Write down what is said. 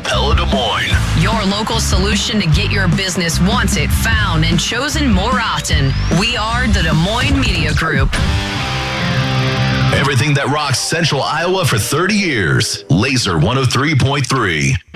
Pella Des Moines. Your local solution to get your business wanted, found, and chosen more often. We are the Des Moines Media Group. Everything that rocks Central Iowa for 30 years. Laser 103.3.